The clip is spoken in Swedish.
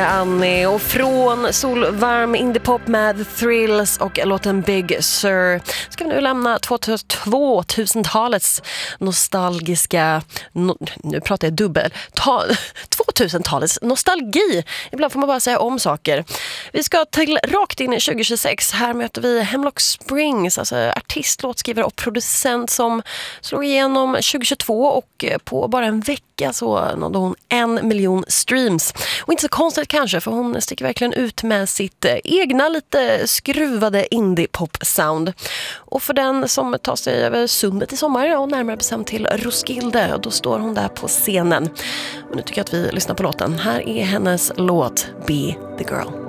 Annie, och från solvarm indiepop med Thrills och låten Big Sur ska vi nu lämna 2000-talets nostalgiska nu pratar jag dubbel 2000-talets nostalgi. Ibland får man bara säga om saker. Vi ska till rakt in i 2026. Här möter vi Hemlock Springs, alltså artist, låtskrivare och producent som slog igenom 2022 och på bara en vecka så nådde hon 1 miljon streams. Och inte så konstigt kanske, för hon sticker verkligen ut med sitt egna lite skruvade indie-pop-sound. Och för den som tar sig över sundet i sommar och närmare bestämt till Roskilde, då står hon där på scenen. Och nu tycker jag att vi lyssnar på låten. Här är hennes låt Be the Girl.